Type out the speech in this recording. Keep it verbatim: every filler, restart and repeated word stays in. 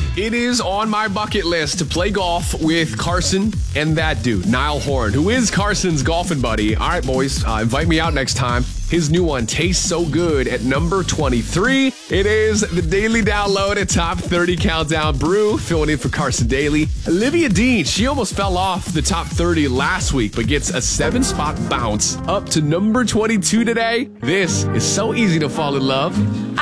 It is on my bucket list to play golf with Carson and that dude, Niall Horan, who is Carson's golfing buddy. All right, boys, uh, invite me out next time. His new one, Tastes So Good, at number twenty-three. It is the daily download at Top thirty Countdown. Brew filling in for Carson Daly. Olivia Dean, she almost fell off the Top thirty last week, but gets a seven-spot bounce up to number twenty-two today. This is so easy to fall in love.